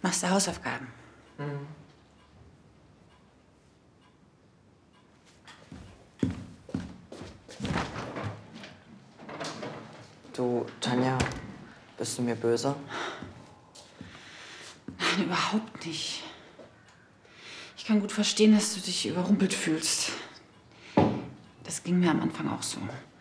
Machst du Hausaufgaben? Mhm. Du, Tanja, bist du mir böse? Nein, überhaupt nicht. Ich kann gut verstehen, dass du dich überrumpelt fühlst. Das ging mir am Anfang auch so.